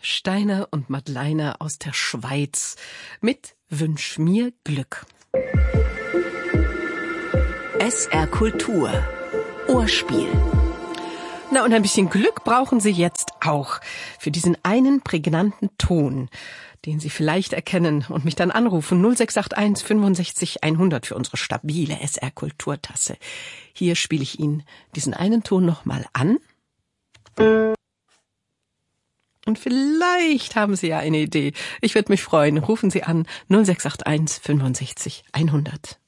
Steiner und Madleiner aus der Schweiz mit Wünsch mir Glück. SR Kultur Ohrspiel. Na, und ein bisschen Glück brauchen Sie jetzt auch für diesen einen prägnanten Ton, den Sie vielleicht erkennen und mich dann anrufen. 0681 65 100 für unsere stabile SR Kulturtasse. Hier spiele ich Ihnen diesen einen Ton nochmal an. Und vielleicht haben Sie ja eine Idee. Ich würde mich freuen. Rufen Sie an 0681 65 100.